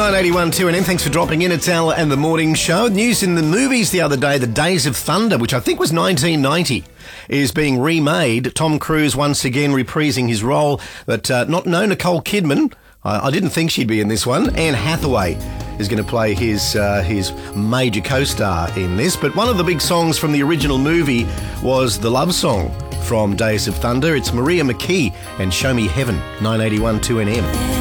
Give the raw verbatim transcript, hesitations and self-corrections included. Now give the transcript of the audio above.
nine eighty-one two N M. Thanks for dropping in. It's Al and the Morning Show. News in the movies the other day, The Days of Thunder, which I think was nineteen ninety, is being remade. Tom Cruise once again reprising his role, but uh, not no Nicole Kidman. I, I didn't think she'd be in this one. Anne Hathaway is going to play his uh, his major co-star in this. But one of the big songs from the original movie was the love song from Days of Thunder. It's Maria McKee and Show Me Heaven, nine eighty-one two N M.